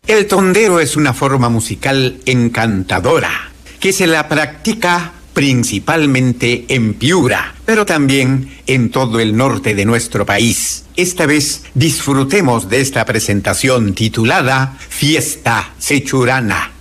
El tondero es una forma musical encantadora, que se la practica principalmente en Piura, pero también en todo el norte de nuestro país. Esta vez disfrutemos de esta presentación titulada Fiesta Sechurana.